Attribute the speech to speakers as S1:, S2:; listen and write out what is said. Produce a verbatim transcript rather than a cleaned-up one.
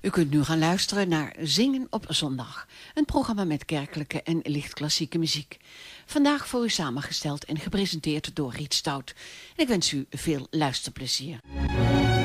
S1: U kunt nu gaan luisteren naar Zingen op Zondag. Een programma met kerkelijke en lichtklassieke muziek. Vandaag voor u samengesteld en gepresenteerd door Riet Stout. En ik wens u veel luisterplezier.